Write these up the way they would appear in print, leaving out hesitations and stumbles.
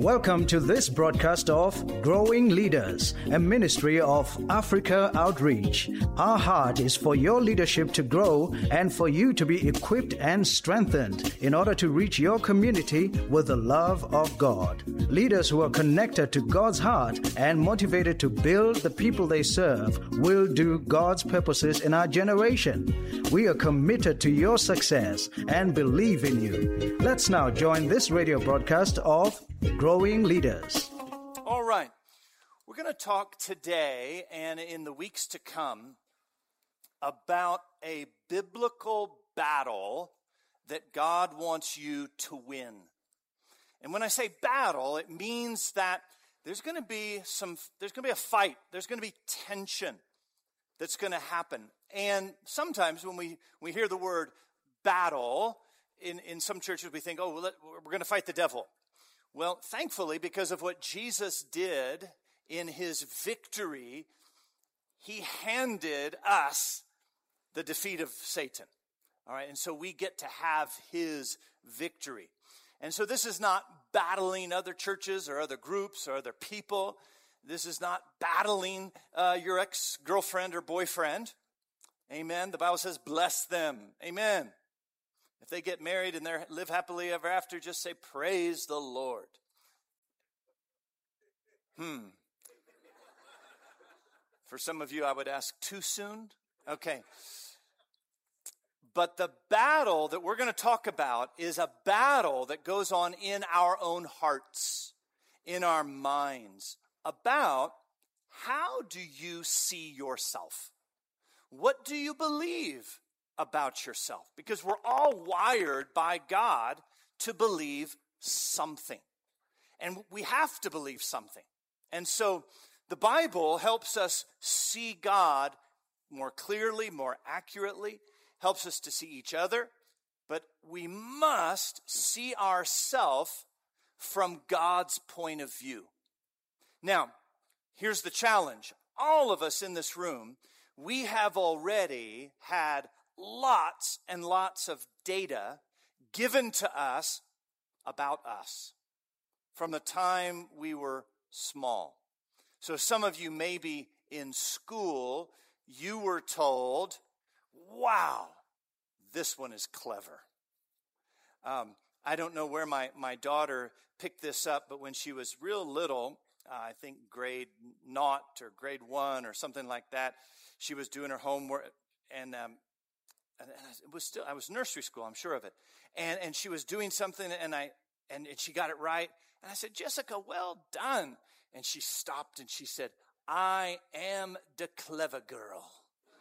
Welcome to this broadcast of Growing Leaders, a ministry of Africa Outreach. Our heart is for your leadership to grow and for you to be equipped and strengthened in order to reach your community with the love of God. Leaders who are connected to God's heart and motivated to build the people they serve will do God's purposes in our generation. We are committed to your success and believe in you. Let's now join this radio broadcast of Growing Leaders. All right. We're going to talk today and in the weeks to come about a biblical battle that God wants you to win. And when I say battle, it means that there's going to be a fight. There's going to be tension that's going to happen. And sometimes when we hear the word battle, in some churches we think, we're going to fight the devil. Well, thankfully, because of what Jesus did in his victory, he handed us the defeat of Satan. All right, and so we get to have his victory. And so this is not battling other churches or other groups or other people. This is not battling your ex-girlfriend or boyfriend. Amen. The Bible says, bless them. Amen. If they get married and they live happily ever after, just say, praise the Lord. For some of you, I would ask, too soon? Okay. But the battle that we're going to talk about is a battle that goes on in our own hearts, in our minds, about how do you see yourself? What do you believe about yourself? Because we're all wired by God to believe something. And we have to believe something. And so the Bible helps us see God more clearly, more accurately, helps us to see each other, but we must see ourselves from God's point of view. Now, here's the challenge. All of us in this room, we have already had lots and lots of data given to us about us from the time we were small. So some of you maybe in school, you were told, wow, this one is clever. I don't know where my daughter picked this up, but when she was real little, I think grade 0 or grade 1 or something like that, she was doing her homework and I was nursery school, I'm sure of it. And she was doing something and she got it right. And I said, Jessica, well done. And she stopped and she said, I am the clever girl.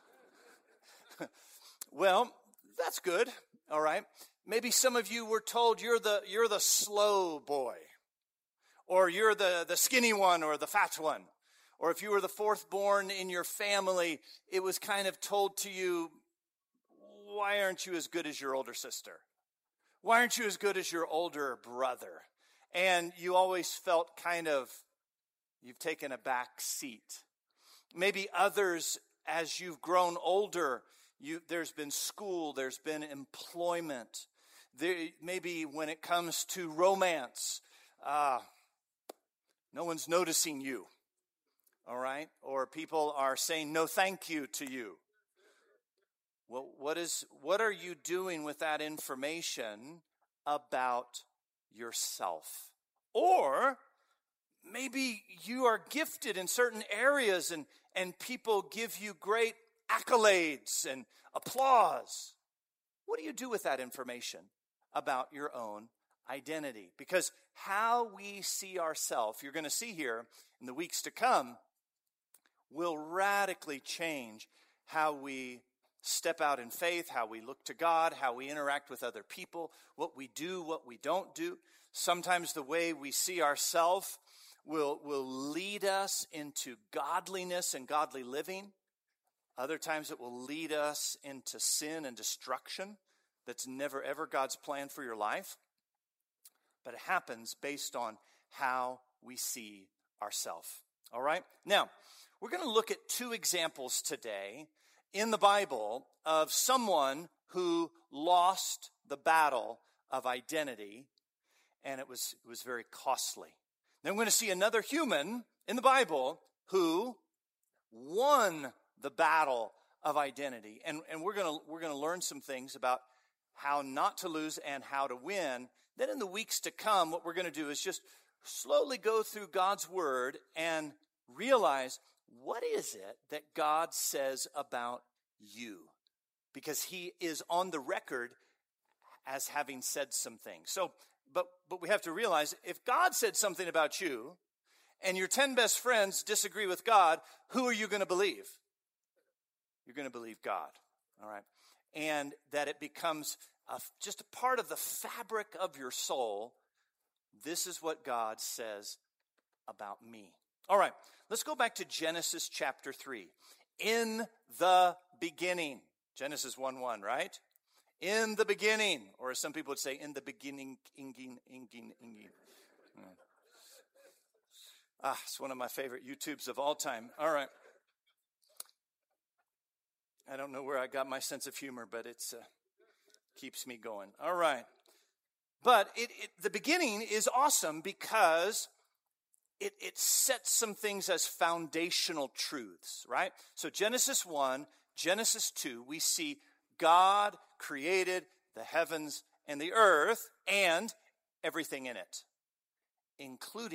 Well, that's good. All right. Maybe some of you were told you're the slow boy, or you're the skinny one or the fat one. Or if you were the fourth born in your family, it was kind of told to you, why aren't you as good as your older sister? Why aren't you as good as your older brother? And you always felt kind of, you've taken a back seat. Maybe others, as you've grown older, there's been school, there's been employment. Maybe when it comes to romance, no one's noticing you. All right? Or people are saying no thank you to you. Well, what are you doing with that information about yourself? Or maybe you are gifted in certain areas and people give you great accolades and applause. What do you do with that information about your own identity? Because how we see ourselves, you're going to see here in the weeks to come, will radically change how we step out in faith, how we look to God, how we interact with other people, what we do, what we don't do. Sometimes the way we see ourselves will lead us into godliness and godly living. Other times it will lead us into sin and destruction. That's never ever God's plan for your life. But it happens based on how we see ourselves. All right? Now, we're going to look at 2 examples today in the Bible of someone who lost the battle of identity, and it was very costly. Then we're going to see another human in the Bible who won the battle of identity. And we're going to learn some things about how not to lose and how to win. Then in the weeks to come, what we're going to do is just slowly go through God's word and realize, what is it that God says about you? Because he is on the record as having said some things. So, but we have to realize, if God said something about you and your 10 best friends disagree with God, who are you going to believe? You're going to believe God, all right? And that it becomes just a part of the fabric of your soul. This is what God says about me. All right, let's go back to Genesis chapter 3. In the beginning. Genesis 1:1, right? In the beginning. Or as some people would say, in the beginning, inging. It's one of my favorite YouTubes of all time. All right. I don't know where I got my sense of humor, but it's keeps me going. All right. But the beginning is awesome because it sets some things as foundational truths, right? So Genesis 1, Genesis 2, we see God created the heavens and the earth and everything in it, including